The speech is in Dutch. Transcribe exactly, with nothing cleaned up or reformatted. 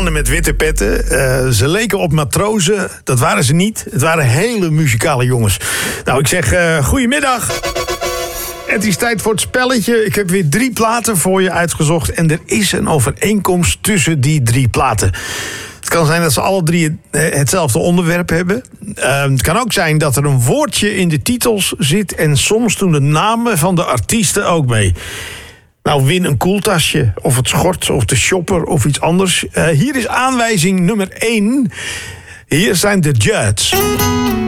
mannen met witte petten. Uh, ze leken op matrozen. Dat waren ze niet. Het waren hele muzikale jongens. Nou, ik zeg uh, goedemiddag. Het is tijd voor het spelletje. Ik heb weer drie platen voor je uitgezocht. En er is een overeenkomst tussen die drie platen. Het kan zijn dat ze alle drie hetzelfde onderwerp hebben. Uh, het kan ook zijn dat er een woordje in de titels zit. En soms doen de namen van de artiesten ook mee. Nou, win een koeltasje, of het schort, of de shopper, of iets anders. Uh, hier is aanwijzing nummer één. Hier zijn de Judds.